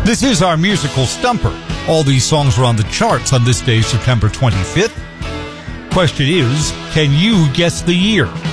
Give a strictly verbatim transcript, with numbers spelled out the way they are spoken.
This is our musical stumper. All these songs were on the charts on this day, September twenty-fifth. Question is, can you guess the year?